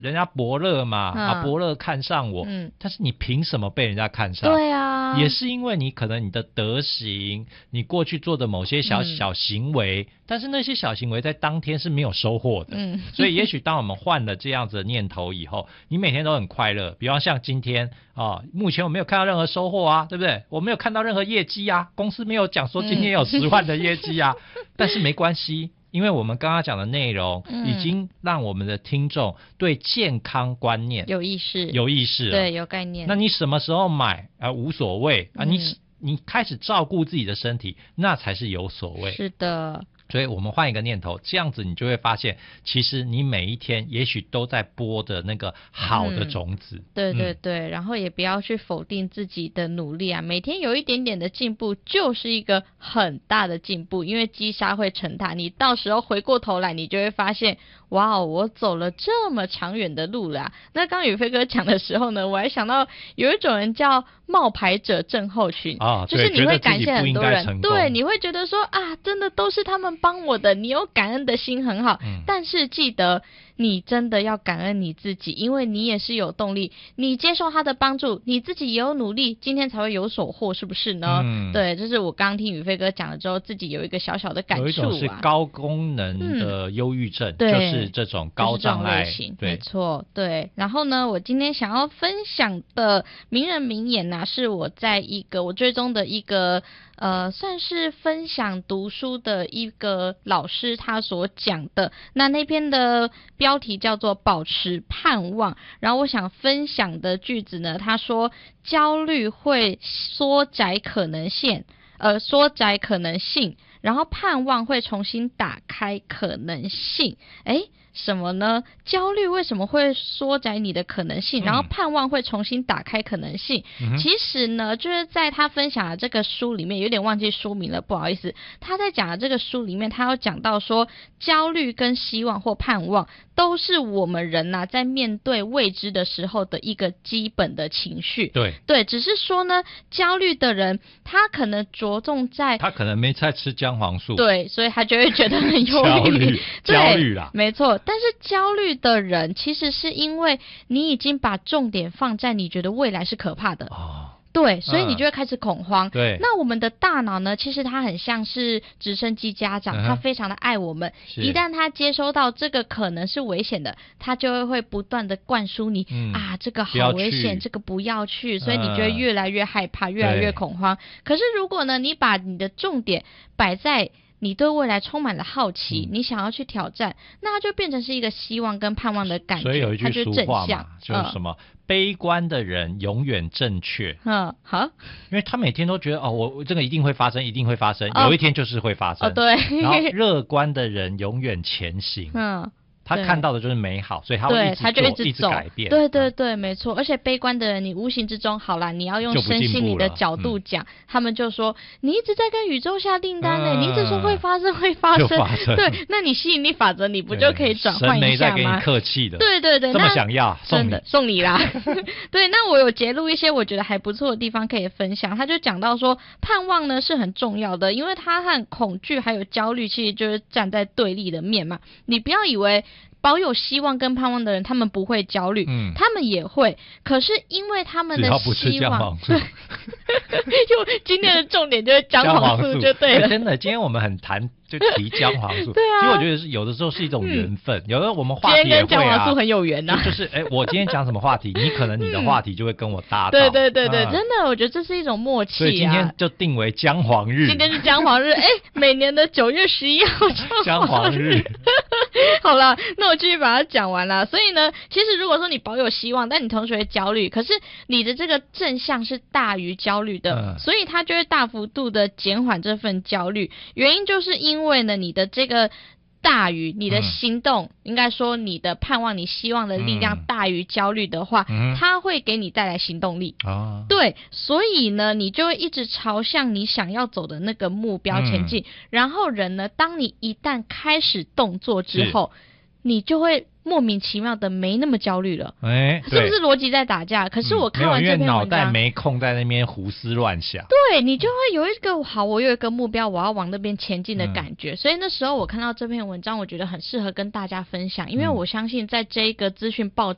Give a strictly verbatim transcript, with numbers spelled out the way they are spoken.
人家伯乐嘛， 嗯、 啊，伯乐看上我，嗯，但是你凭什么被人家看上？ 对啊， 也是因为你可能你的德行，你过去做的某些小小行为，嗯、但是那些小行为在当天是没有收获的，嗯，所以也许当我们换了这样子的念头以后，你每天都很快乐。比方像今天啊，目前我没有看到任何收获啊，对不对？我没有看到任何业绩啊，公司没有讲说今天有十万的业绩啊，嗯、但是没关系。因为我们刚刚讲的内容已经让我们的听众对健康观念有意识， 有意识了， 对，有概念。 那你什么时候买啊、呃、无所谓啊，你、嗯、你开始照顾自己的身体，那才是有所谓。 是的。 所以我们换一个念头，这样子你就会发现，其实你每一天也许都在播的那个好的种子。 嗯、对对对、嗯，然后也不要去否定自己的努力啊，每天有一点点的进步就是一个很大的进步，因为积沙会成塔，你到时候回过头来，你就会发现，哇，我走了这么长远的路啦、啊。那刚宇飞哥讲的时候呢，我还想到有一种人叫冒牌者症候群啊， 就是你会感谢很多人，对，你会觉得说啊，真的都是他们帮我的，你有感恩的心很好、嗯、但是记得你真的要感恩你自己，因为你也是有动力，你接受他的帮助，你自己也有努力，今天才会有所获，是不是呢、嗯、对，这是我刚听宇飞哥讲了之后自己有一个小小的感触、啊、 有一种是高功能的忧郁症、嗯、就是这种高障碍、就是、 型，没错，对。然后呢，我今天想要分享的名人名言呢、啊，是我在一个我追踪的一个呃，算是分享读书的一个老师他所讲的，那那篇的标题叫做保持盼望，然后我想分享的句子呢，他说焦虑会缩窄可能性，呃，缩窄可能性，然后盼望会重新打开可能性。诶什么呢？焦虑为什么会缩窄你的可能性，然后盼望会重新打开可能性、嗯、其实呢就是在他分享的这个书里面，有点忘记书名了，不好意思，他在讲的这个书里面，他有讲到说焦虑跟希望或盼望都是我们人啊在面对未知的时候的一个基本的情绪。 对对，只是说呢焦虑的人他可能着重在他可能没在吃姜黄素， 对，所以他就会觉得很忧焦虑焦虑啦， 没错。但是焦虑的人其实是因为你已经把重点放在你觉得未来是可怕的、哦对，所以你就会开始恐慌、嗯、对，那我们的大脑呢其实它很像是直升机家长、嗯、它非常的爱我们，一旦它接收到这个可能是危险的，它就会会不断的灌输你、嗯、啊这个好危险，这个不要去，所以你就会越来越害怕、嗯、越来越恐慌。可是如果呢你把你的重点摆在你对未来充满了好奇、嗯、你想要去挑战，那它就变成是一个希望跟盼望的感觉， 所以有一句俗话嘛，就是什么、嗯、悲观的人永远正确。 嗯，好， 因为他每天都觉得哦，我这个一定会发生，一定会发生、哦、有一天就是会发生。 哦，对。 然后乐观的人永远前行。嗯。他看到的就是美好，所以他会一直做， 他就一直一直改变。 对对对，没错。而且悲观的人，你无形之中，好啦，你要用身心理的角度讲、嗯，他们就说你一直在跟宇宙下订单呢、嗯，你一直说会发生会发生， 发生对，那你吸引力法则你不就可以转换一下吗？ 神没在给你客气的， 对对对， 这么想要送你送你啦。对，那我有截录一些我觉得还不错的地方可以分享。他就讲到说，盼望呢是很重要的，因为他和恐惧还有焦虑其实就是站在对立的面嘛。你不要以为保有希望跟盼望的人他们不会焦虑、嗯、他们也会，可是因为他们的希望，只要不吃姜黄素就今天的重点就是姜黄素就对了、 欸、真的今天我们很谈就提姜黄素对啊， 其实我觉得是有的时候是一种缘分、嗯、有的我们话题也会啊， 今天跟姜黄素很有缘啊， 就, 就是哎、欸，我今天讲什么话题你可能你的话题就会跟我搭到、嗯、 对对对对、嗯、真的我觉得这是一种默契啊， 所以今天就定为姜黄日， 今天是姜黄日哎、欸，每年的九月十一号姜黄日好了，那我继续把它讲完了。所以呢，其实如果说你保有希望，但你同时会焦虑，可是你的这个正向是大于焦虑的、嗯、所以它就会大幅度的减缓这份焦虑。原因就是因为呢，你的这个大于你的行动、嗯、应该说你的盼望你希望的力量大于焦虑的话、嗯、它会给你带来行动力、哦、对，所以呢你就会一直朝向你想要走的那个目标前进、嗯、然后人呢，当你一旦开始动作之后，你就会莫名其妙的没那么焦虑了，哎、欸，是不是逻辑在打架？可是我看完这篇文章， 嗯、因为脑袋没空在那边胡思乱想， 对，你就会有一个好，我有一个目标，我要往那边前进的感觉、嗯。所以那时候我看到这篇文章，我觉得很适合跟大家分享，因为我相信在这一个资讯爆